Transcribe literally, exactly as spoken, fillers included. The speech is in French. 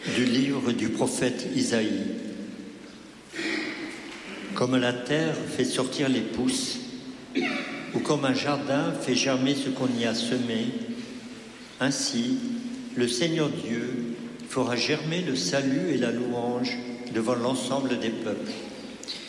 Du livre du prophète Isaïe. Comme la terre fait sortir les pousses, ou comme un jardin fait germer ce qu'on y a semé, ainsi le Seigneur Dieu fera germer le salut et la louange devant l'ensemble des peuples.